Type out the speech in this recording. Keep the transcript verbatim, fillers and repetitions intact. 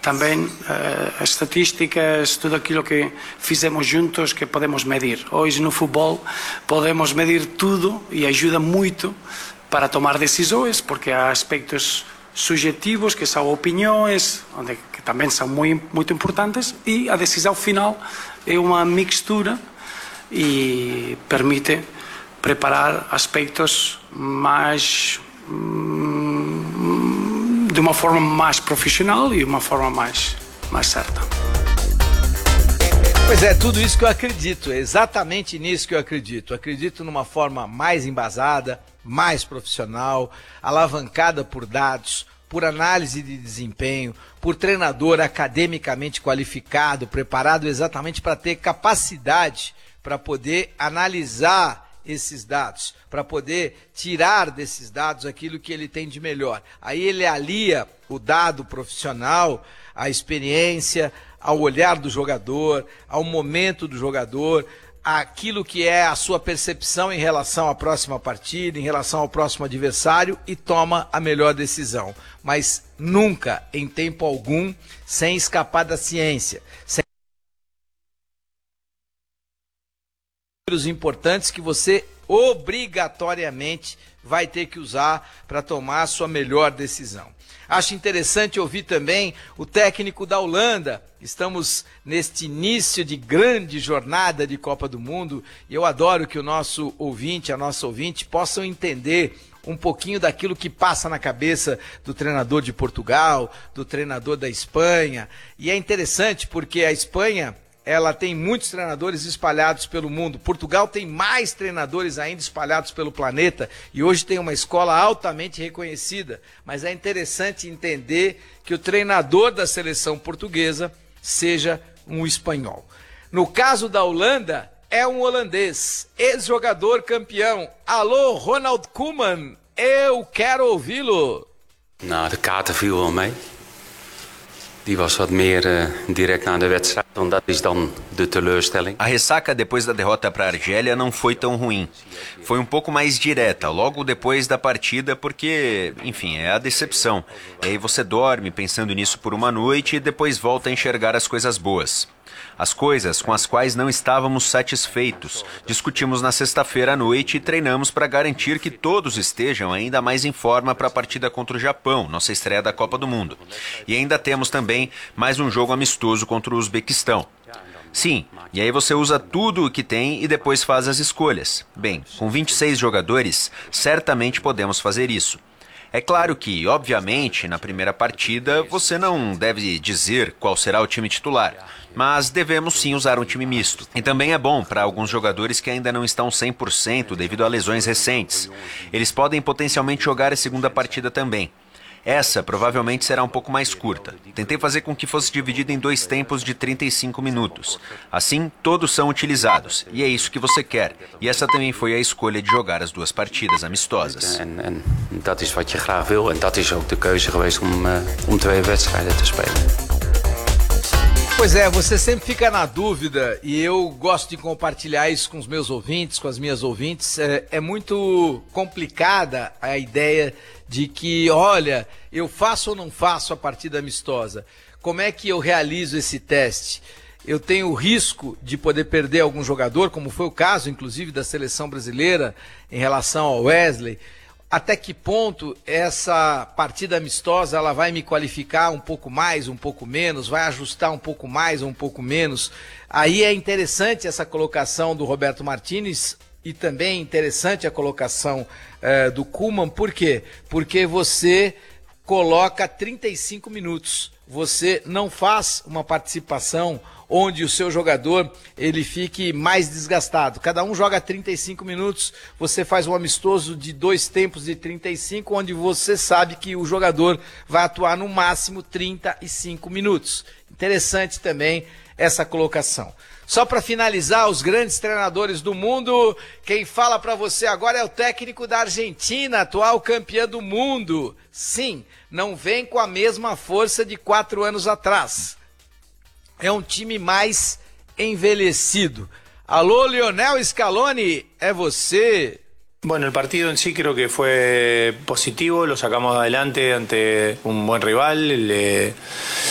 também uh, estatísticas, tudo aquilo que fizemos juntos que podemos medir. Hoje no futebol podemos medir tudo e ajuda muito para tomar decisões, porque há aspectos subjetivos que são opiniões, onde, que também são muito, muito importantes, e a decisão final é uma mixtura e permite preparar aspectos mais de uma forma mais profissional e uma forma mais, mais certa. Pois é, tudo isso que eu acredito, é exatamente nisso que eu acredito. Acredito numa forma mais embasada, mais profissional, alavancada por dados, por análise de desempenho, por treinador academicamente qualificado, preparado exatamente para ter capacidade para poder analisar esses dados, para poder tirar desses dados aquilo que ele tem de melhor. Aí ele alia o dado profissional, a experiência, ao olhar do jogador, ao momento do jogador, aquilo que é a sua percepção em relação à próxima partida, em relação ao próximo adversário, e toma a melhor decisão. Mas nunca, em tempo algum, sem escapar da ciência, sem números importantes que você obrigatoriamente vai ter que usar para tomar a sua melhor decisão. Acho interessante ouvir também o técnico da Holanda. Estamos neste início de grande jornada de Copa do Mundo e eu adoro que o nosso ouvinte, a nossa ouvinte, possam entender um pouquinho daquilo que passa na cabeça do treinador de Portugal, do treinador da Espanha. E é interessante porque a Espanha, ela tem muitos treinadores espalhados pelo mundo. Portugal tem mais treinadores ainda espalhados pelo planeta e hoje tem uma escola altamente reconhecida. Mas é interessante entender que o treinador da seleção portuguesa seja um espanhol. No caso da Holanda, é um holandês, ex-jogador campeão. Alô, Ronald Koeman, eu quero ouvi-lo. Nou, de kaarten viel wel mee. Die was wat meer uh, direct na de wedstrijd, want dat is dan de teleurstelling. A ressaca depois da derrota para a Argélia não foi tão ruim. Foi um pouco mais direta, logo depois da partida, porque, enfim, é a decepção. E aí você dorme pensando nisso por uma noite e depois volta a enxergar as coisas boas. As coisas com as quais não estávamos satisfeitos. Discutimos na sexta-feira à noite e treinamos para garantir que todos estejam ainda mais em forma para a partida contra o Japão, nossa estreia da Copa do Mundo. E ainda temos também mais um jogo amistoso contra o Uzbequistão. Sim, e aí você usa tudo o que tem e depois faz as escolhas. Bem, com vinte e seis jogadores, certamente podemos fazer isso. É claro que, obviamente, na primeira partida, você não deve dizer qual será o time titular, mas devemos sim usar um time misto. E também é bom para alguns jogadores que ainda não estão cem por cento devido a lesões recentes. Eles podem potencialmente jogar a segunda partida também. Essa provavelmente será um pouco mais curta. Tentei fazer com que fosse dividida em dois tempos de trinta e cinco minutos. Assim, todos são utilizados. E é isso que você quer. E essa também foi a escolha de jogar as duas partidas amistosas. En, en dat is wat je graag wil. En dat is ook de keuze geweest om, uh, om twee wedstrijden te spelen. Pois é, você sempre fica na dúvida e eu gosto de compartilhar isso com os meus ouvintes, com as minhas ouvintes. É, é muito complicada a ideia de que, olha, eu faço ou não faço a partida amistosa? Como é que eu realizo esse teste? Eu tenho o risco de poder perder algum jogador, como foi o caso, inclusive, da seleção brasileira em relação ao Wesley. Até que ponto essa partida amistosa ela vai me qualificar um pouco mais, um pouco menos, vai ajustar um pouco mais ou um pouco menos? Aí é interessante essa colocação do Roberto Martínez e também interessante a colocação eh, do Koeman. Por quê? Porque você coloca trinta e cinco minutos. Você não faz uma participação onde o seu jogador ele fique mais desgastado. Cada um joga trinta e cinco minutos, você faz um amistoso de dois tempos de trinta e cinco, onde você sabe que o jogador vai atuar no máximo trinta e cinco minutos. Interessante também essa colocação. Só para finalizar, os grandes treinadores do mundo, quem fala para você agora é o técnico da Argentina, atual campeã do mundo. Sim, não vem com a mesma força de quatro anos atrás. É um time mais envelhecido. Alô, Lionel Scaloni, é você. Bueno, el partido en sí creo que fue positivo, lo sacamos adelante ante un buen rival. Le,